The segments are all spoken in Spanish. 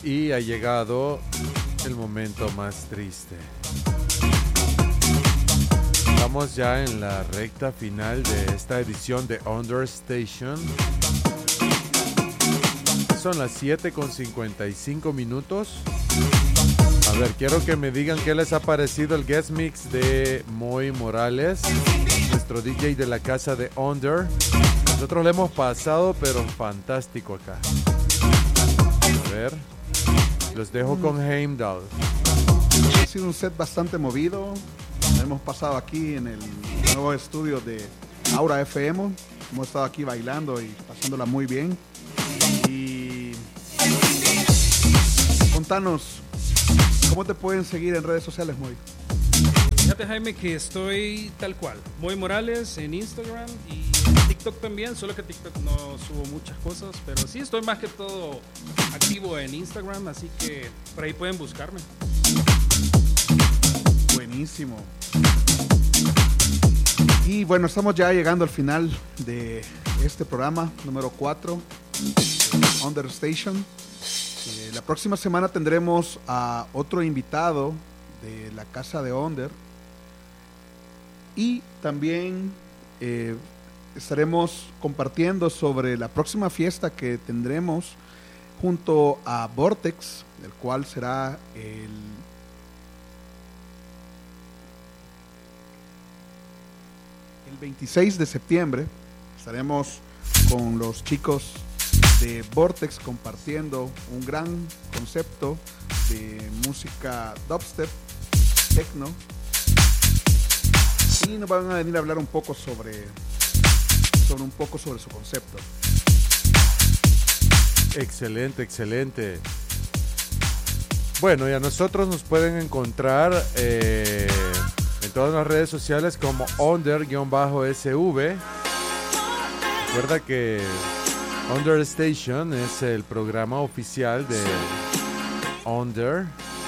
y ha llegado el momento más triste. Estamos ya en la recta final de esta edición de Understation. Son las 7:55. A ver, quiero que me digan qué les ha parecido el guest mix de Moy Morales, nuestro DJ de la casa de Under. Nosotros lo hemos pasado, pero fantástico acá. A ver, los dejo con Heimdall. Ha sido un set bastante movido. Lo hemos pasado aquí en el nuevo estudio de Aura FM. Hemos estado aquí bailando y pasándola muy bien. Y contanos, ¿cómo te pueden seguir en redes sociales, Moy? Fíjate, Jaime, que estoy tal cual. Moy Morales en Instagram y TikTok también, solo que TikTok no subo muchas cosas, pero sí estoy más que todo activo en Instagram, así que por ahí pueden buscarme. Buenísimo. Y bueno, estamos ya llegando al final de este programa número 4, Understation. La próxima semana tendremos a otro invitado de la casa de Under. Y también estaremos compartiendo sobre la próxima fiesta que tendremos junto a Vortex, el cual será el 26 de septiembre. Estaremos con los chicos de Vortex compartiendo un gran concepto de música dubstep, techno, y nos van a venir a hablar un poco sobre su concepto. Excelente, excelente. Bueno, y a nosotros nos pueden encontrar en todas las redes sociales como Under-SV. Recuerda que Understation es el programa oficial de Under.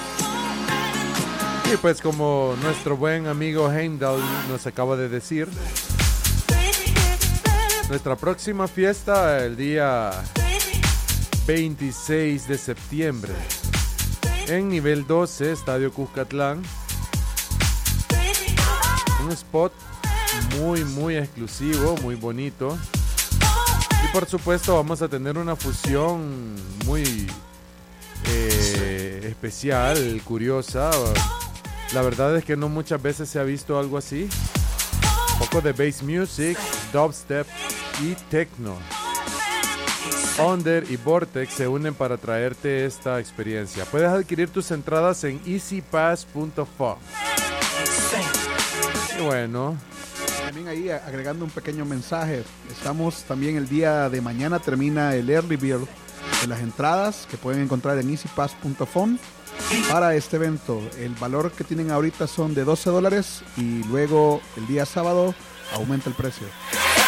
Y pues como nuestro buen amigo Heimdall nos acaba de decir, nuestra próxima fiesta el día 26 de septiembre en nivel 12, Estadio Cuscatlán. Un spot muy muy exclusivo, muy bonito. Y por supuesto vamos a tener una fusión muy especial, curiosa. La verdad es que no muchas veces se ha visto algo así. Un poco de bass music, dubstep y techno. Under y Vortex se unen para traerte esta experiencia. Puedes adquirir tus entradas en easypass.fo. Y bueno, también ahí agregando un pequeño mensaje, estamos también el día de mañana, termina el early bird de las entradas que pueden encontrar en easypass.fo para este evento. El valor que tienen ahorita son de $12 y luego el día sábado aumenta el precio.